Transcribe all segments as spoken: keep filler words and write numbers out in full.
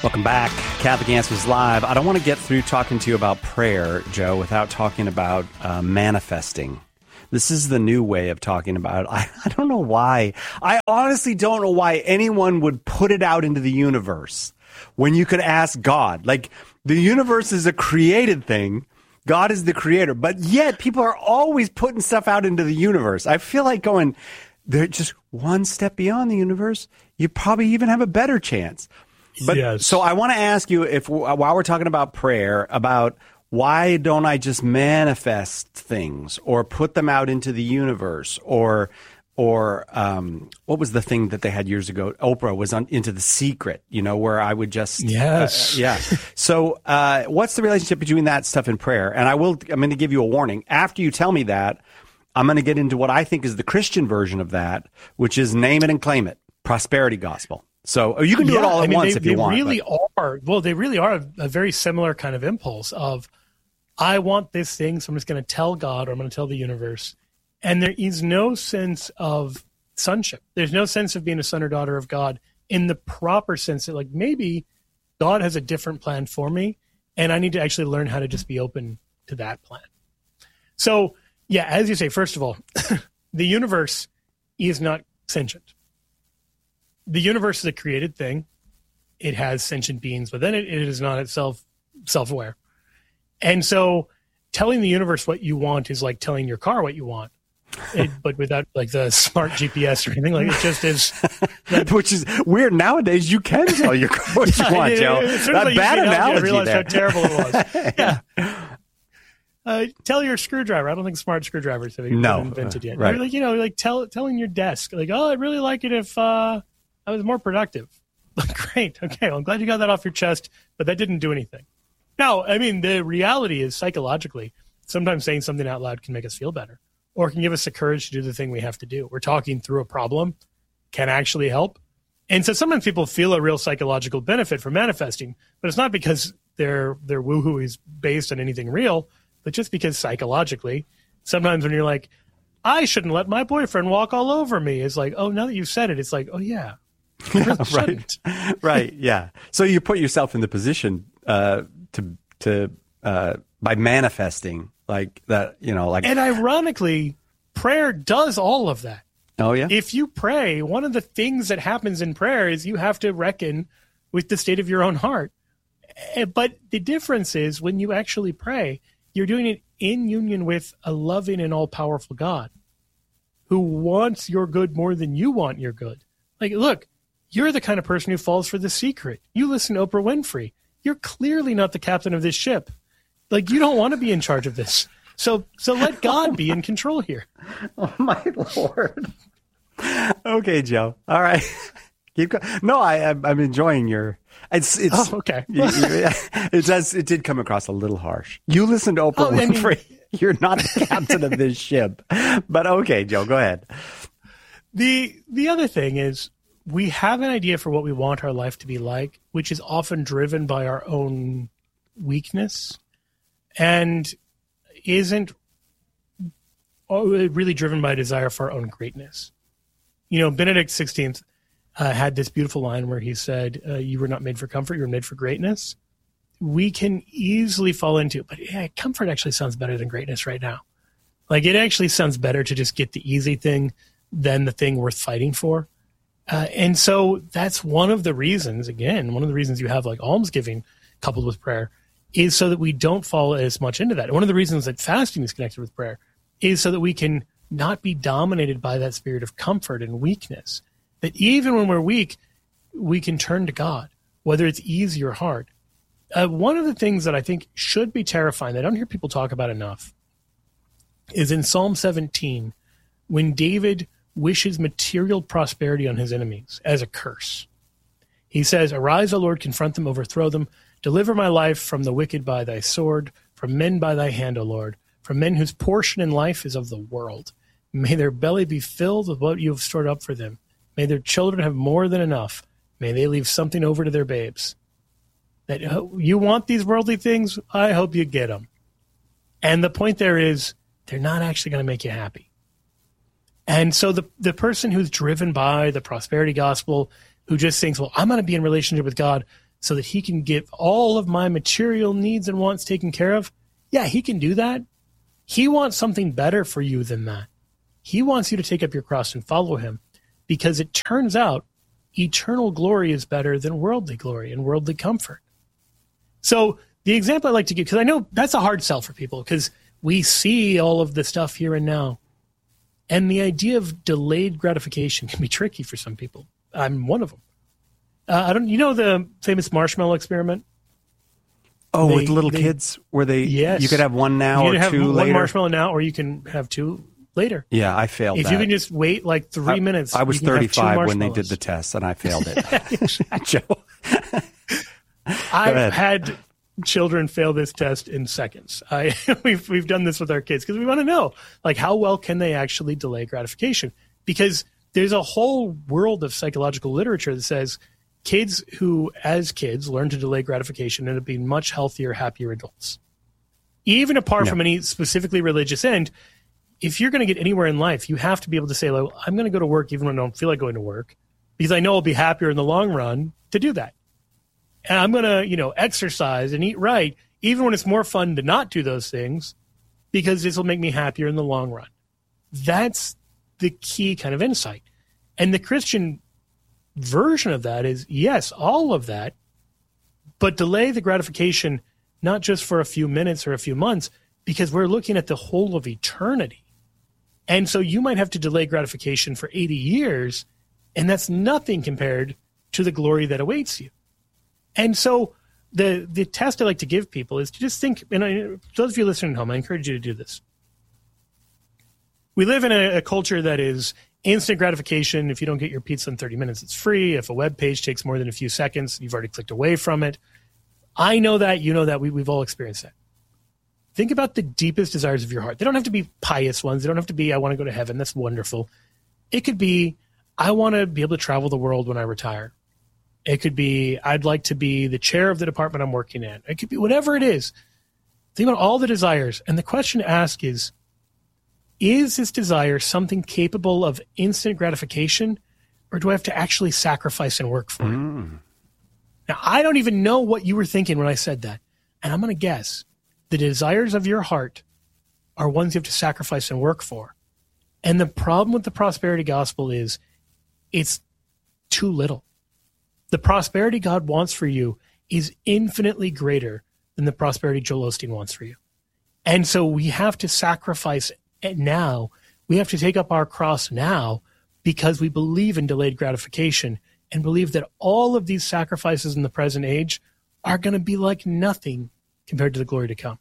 Welcome back. Catholic Answers Live. I don't want to get through talking to you about prayer, Joe, without talking about uh, manifesting. This is the new way of talking about it. I, I don't know why. I honestly don't know why anyone would put it out into the universe when you could ask God. Like, the universe is a created thing. God is the creator. But yet people are always putting stuff out into the universe. I feel like going, they're just one step beyond the universe. You probably even have a better chance. But yes. So I want to ask you, if while we're talking about prayer, about why don't I just manifest things or put them out into the universe, or or um, what was the thing that they had years ago? Oprah was on Into the Secret, you know, where I would just yes, uh, yeah. So uh, what's the relationship between that stuff and prayer? And I will, I'm going to give you a warning. After you tell me that, I'm going to get into what I think is the Christian version of that, which is name it and claim it, prosperity gospel. So you can do yeah, it all at I mean, once they, if you they want. They really but. are. Well, they really are a, a very similar kind of impulse of, I want this thing, so I'm just going to tell God, or I'm going to tell the universe. And there is no sense of sonship. There's no sense of being a son or daughter of God in the proper sense that, like, maybe God has a different plan for me, and I need to actually learn how to just be open to that plan. So, yeah, as you say, first of all, the universe is not sentient. The universe is a created thing. It has sentient beings within it. It is not itself self-aware. And so telling the universe what you want is like telling your car what you want, it, but without like the smart G P S or anything. Like, it just is. That, Which is weird. Nowadays, you can tell your car what yeah, you want, it, Joe. It, it, that bad analogy I realized there. how terrible it was. Yeah. Uh, tell your screwdriver. I don't think smart screwdrivers have been no, invented yet. Uh, right. Or like, you know, like tell, telling your desk, like, oh, I'd really like it if uh, I was more productive. Like, great. Okay. Well, I'm glad you got that off your chest, but that didn't do anything. No, I mean, the reality is psychologically, sometimes saying something out loud can make us feel better, or can give us the courage to do the thing we have to do. We're talking through a problem, can actually help. And so sometimes people feel a real psychological benefit from manifesting, but it's not because their their woohoo is based on anything real, but just because psychologically, sometimes when you're like, I shouldn't let my boyfriend walk all over me, it's like, oh, now that you've said it, it's like, oh, yeah. Really right. Right. Yeah. So you put yourself in the position uh, to to uh, by manifesting like that, you know, like. And ironically, prayer does all of that. Oh, yeah. If you pray, one of the things that happens in prayer is you have to reckon with the state of your own heart. But the difference is when you actually pray, you're doing it in union with a loving and all-powerful God who wants your good more than you want your good. Like, look, you're the kind of person who falls for The Secret. You listen to Oprah Winfrey. You're clearly not the captain of this ship. Like, you don't want to be in charge of this. So so let God be in control here. Oh, my Lord. Okay, Joe. All right. Keep going. No, I, I'm, I'm enjoying your... It's, it's, oh, okay. you, you, it, does, it did come across a little harsh. You listen to Oprah oh, Winfrey. I mean, you're not the captain of this ship. But okay, Joe, go ahead. The The other thing is, we have an idea for what we want our life to be like, which is often driven by our own weakness and isn't really driven by a desire for our own greatness. You know, Benedict the sixteenth uh, had this beautiful line where he said, uh, you were not made for comfort, you were made for greatness. We can easily fall into, but yeah, comfort actually sounds better than greatness right now. Like, it actually sounds better to just get the easy thing than the thing worth fighting for. Uh, and so that's one of the reasons, again, one of the reasons you have like almsgiving coupled with prayer is so that we don't fall as much into that. And one of the reasons that fasting is connected with prayer is so that we can not be dominated by that spirit of comfort and weakness. That even when we're weak, we can turn to God, whether it's easy or hard. Uh, one of the things that I think should be terrifying, that I don't hear people talk about enough, is in Psalm seventeen, when David wishes material prosperity on his enemies as a curse. He says, arise, O Lord, confront them, overthrow them. Deliver my life from the wicked by thy sword, from men by thy hand, O Lord, from men whose portion in life is of the world. May their belly be filled with what you have stored up for them. May their children have more than enough. May they leave something over to their babes. That you want these worldly things? I hope you get them. And the point there is, they're not actually going to make you happy. And so the the person who's driven by the prosperity gospel, who just thinks, well, I'm going to be in relationship with God so that he can get all of my material needs and wants taken care of, yeah, he can do that. He wants something better for you than that. He wants you to take up your cross and follow him, because it turns out eternal glory is better than worldly glory and worldly comfort. So the example I like to give, because I know that's a hard sell for people, because we see all of the stuff here and now. And the idea of delayed gratification can be tricky for some people. I'm one of them. Uh, I don't, you know, the famous marshmallow experiment? Oh, they, with little they, kids, where they yes. you could have one now you or can have two one later. marshmallow now, or you can have two later. Yeah, I failed if that. you can just wait like three I, minutes. I was you can have two thirty-five when they did marshmallows. the test, and I failed it. Joe. I've had children fail this test in seconds. I we've we've done this with our kids because we want to know, like, how well can they actually delay gratification? Because there's a whole world of psychological literature that says kids who, as kids, learn to delay gratification end up being much healthier, happier adults. Even apart yeah. from any specifically religious end, if you're going to get anywhere in life, you have to be able to say, well, I'm going to go to work even when I don't feel like going to work, because I know I'll be happier in the long run to do that. And I'm going to, you know, exercise and eat right, even when it's more fun to not do those things, because this will make me happier in the long run. That's the key kind of insight. And the Christian version of that is, yes, all of that, but delay the gratification, not just for a few minutes or a few months, because we're looking at the whole of eternity. And so you might have to delay gratification for eighty years, and that's nothing compared to the glory that awaits you. And so the the test I like to give people is to just think, and I, those of you listening at home, I encourage you to do this. We live in a, a culture that is instant gratification. If you don't get your pizza in thirty minutes, it's free. If a web page takes more than a few seconds, you've already clicked away from it. I know that. You know that. We, we've all experienced that. Think about the deepest desires of your heart. They don't have to be pious ones. They don't have to be, I want to go to heaven. That's wonderful. It could be, I want to be able to travel the world when I retire. It could be, I'd like to be the chair of the department I'm working in. It could be whatever it is. Think about all the desires. And the question to ask is, is this desire something capable of instant gratification, or do I have to actually sacrifice and work for it? Mm. Now, I don't even know what you were thinking when I said that. And I'm going to guess the desires of your heart are ones you have to sacrifice and work for. And the problem with the prosperity gospel is it's too little. The prosperity God wants for you is infinitely greater than the prosperity Joel Osteen wants for you. And so we have to sacrifice now. We have to take up our cross now, because we believe in delayed gratification and believe that all of these sacrifices in the present age are going to be like nothing compared to the glory to come.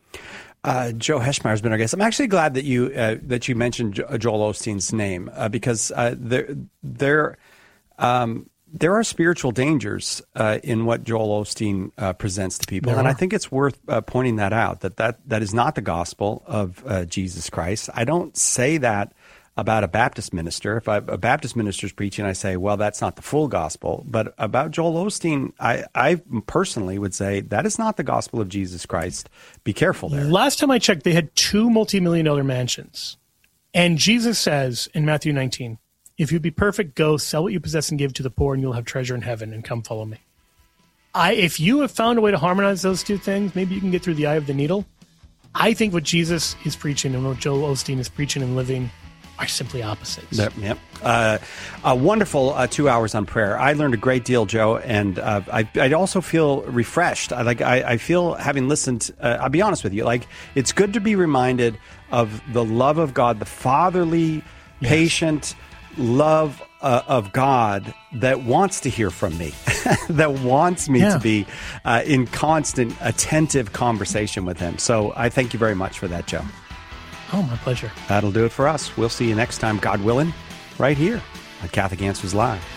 Uh, Joe Heschmeyer has been our guest. I'm actually glad that you uh, that you mentioned jo- Joel Osteen's name uh, because uh, there there um, there are spiritual dangers uh, in what Joel Osteen uh, presents to people, Yeah. and I think it's worth uh, pointing that out. That that that is not the gospel of uh, Jesus Christ. I don't say that about a Baptist minister. If I, a Baptist minister is preaching, I say, well, that's not the full gospel. But about Joel Osteen, I, I personally would say that is not the gospel of Jesus Christ. Be careful there. Last time I checked, they had two multi-million dollar mansions. And Jesus says in Matthew nineteen, if you be perfect, go sell what you possess and give to the poor, and you'll have treasure in heaven, and come follow me. I, if you have found a way to harmonize those two things, maybe you can get through the eye of the needle. I think what Jesus is preaching and what Joel Osteen is preaching and living are simply opposites. Yep. yep. Uh, a wonderful uh, two hours on prayer. I learned a great deal, Joe, and uh, I, I also feel refreshed. I like. I, I feel, having listened, uh, I'll be honest with you, like, it's good to be reminded of the love of God, the fatherly, Yes. patient love uh, of God that wants to hear from me, that wants me Yeah. to be uh, in constant, attentive conversation with him. So I thank you very much for that, Joe. Oh, my pleasure. That'll do it for us. We'll see you next time, God willing, right here on Catholic Answers Live.